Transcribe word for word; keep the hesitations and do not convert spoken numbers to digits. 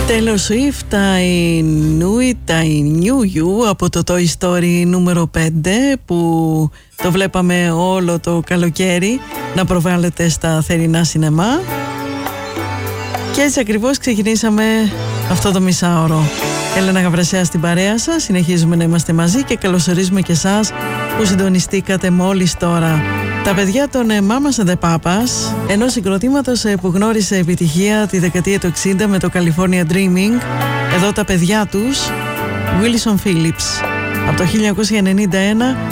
Taylor Swift, I knew it, I knew you, από το Toy Story νούμερο πέντε, που το βλέπαμε όλο το καλοκαίρι να προβάλλεται στα θερινά σινεμά. Και έτσι ακριβώς ξεκινήσαμε αυτό το μισάωρο. Έλενα Γαβρασιά στην παρέα σας, συνεχίζουμε να είμαστε μαζί και καλωσορίζουμε και εσάς που συντονιστήκατε μόλις τώρα. Τα παιδιά των Mamas and the Papas, ενός συγκροτήματος που γνώρισε επιτυχία τη δεκαετία του εξήντα με το California Dreaming, εδώ τα παιδιά τους, Wilson Phillips. Από το χίλια εννιακόσια ενενήντα ένα